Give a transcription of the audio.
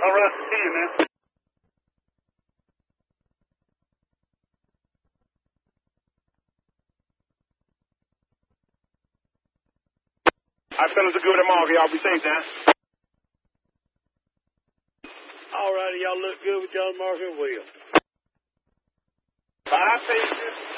All right, see you, man. All right, fellas, are good tomorrow. Y'all be safe now. All righty, y'all look good with John Marshall Will. Bye, Peter.